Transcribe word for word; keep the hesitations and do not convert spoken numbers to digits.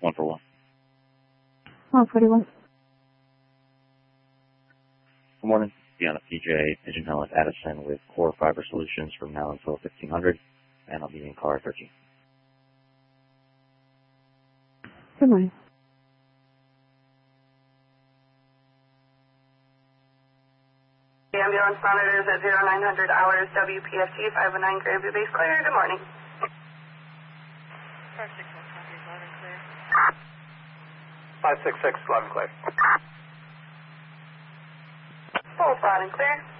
one for one. one forty-one. Good morning. Deanna P J, Pigeon Hill at Addison with Core Fiber Solutions from now until fifteen hundred, and I'll be in car thirteen. Good morning. The ambulance monitors at zero nine hundred hours W P F T five oh nine Grandview Base clear. Good morning. five six six, eleven clear. five six six, eleven clear. Full spot and clear.